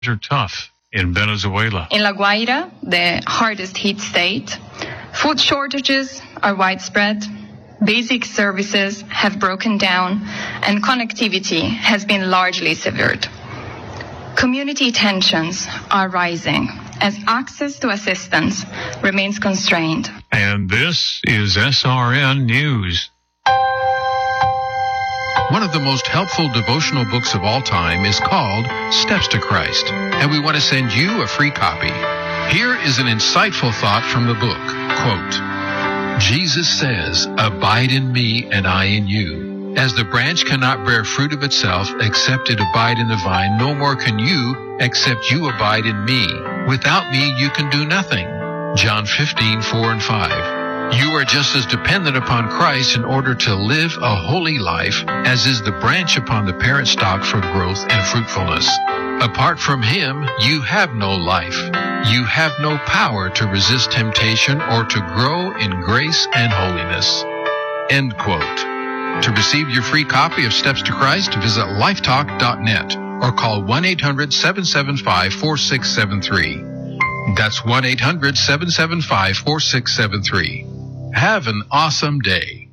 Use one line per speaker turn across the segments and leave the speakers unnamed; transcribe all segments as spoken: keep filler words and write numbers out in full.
are tough in Venezuela.
In La Guaira, the hardest hit state, food shortages are widespread, basic services have broken down, and connectivity has been largely severed. Community tensions are rising as access to assistance remains constrained.
And this is S R N News.
One of the most helpful devotional books of all time is called Steps to Christ, and we want to send you a free copy. Here is an insightful thought from the book. Quote, Jesus says, "Abide in me and I in you. As the branch cannot bear fruit of itself except it abide in the vine, no more can you except you abide in me. Without me you can do nothing." John fifteen, four and five. You are just as dependent upon Christ in order to live a holy life as is the branch upon the parent stock for growth and fruitfulness. Apart from Him, you have no life. You have no power to resist temptation or to grow in grace and holiness. End quote. To receive your free copy of Steps to Christ, visit lifetalk dot net or call one eight hundred, seven seven five, four six seven three. That's one eight hundred, seven seven five, four six seven three. Have an awesome day.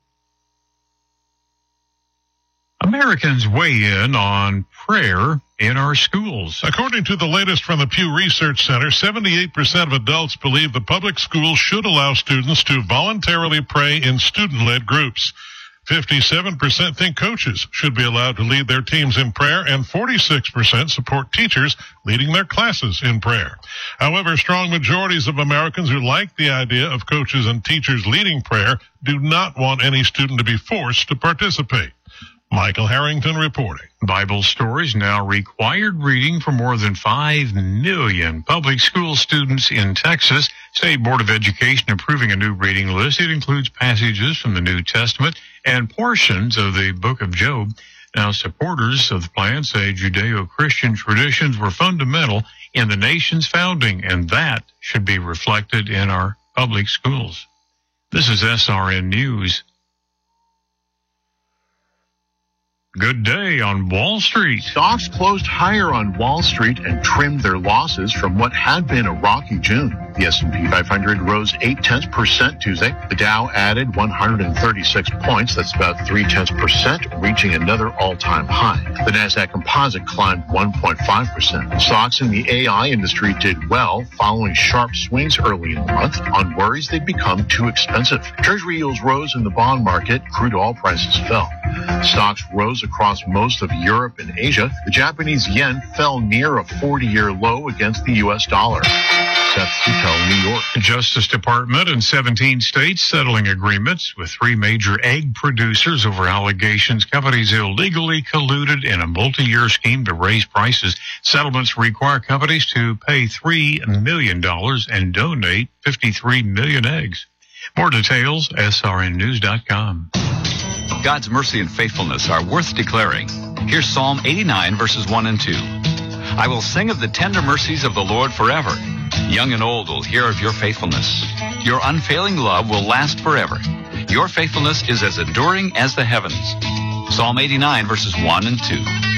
Americans weigh in on prayer in our schools.
According to the latest from the Pew Research Center, seventy-eight percent of adults believe the public schools should allow students to voluntarily pray in student-led groups. fifty-seven percent think coaches should be allowed to lead their teams in prayer, and forty-six percent support teachers leading their classes in prayer. However, strong majorities of Americans who like the idea of coaches and teachers leading prayer do not want any student to be forced to participate. Michael Harrington reporting.
Bible stories now required reading for more than five million public school students in Texas. State Board of Education approving a new reading list. It includes passages from the New Testament and portions of the book of Job. Now, supporters of the plan say Judeo-Christian traditions were fundamental in the nation's founding, and that should be reflected in our public schools. This is S R N News. Good day on Wall Street.
Stocks closed higher on Wall Street and trimmed their losses from what had been a rocky June. The S and P five hundred rose eight tenths percent Tuesday. The Dow added one hundred thirty-six points. That's about three tenths percent, reaching another all-time high. The Nasdaq Composite climbed one point five percent. Stocks in the A I industry did well, following sharp swings early in the month on worries they'd become too expensive. Treasury yields rose in the bond market. Crude oil prices fell. Stocks rose across most of Europe and Asia. The Japanese yen fell near a forty-year low against the U S dollar. Seth Sutel, New York.
Justice Department and seventeen states settling agreements with three major egg producers over allegations companies illegally colluded in a multi-year scheme to raise prices. Settlements require companies to pay three million dollars and donate fifty-three million eggs. More details, S R N news dot com.
God's mercy and faithfulness are worth declaring. Here's Psalm eighty-nine, verses one and two. I will sing of the tender mercies of the Lord forever. Young and old will hear of your faithfulness. Your unfailing love will last forever. Your faithfulness is as enduring as the heavens. Psalm eighty-nine, verses one and two.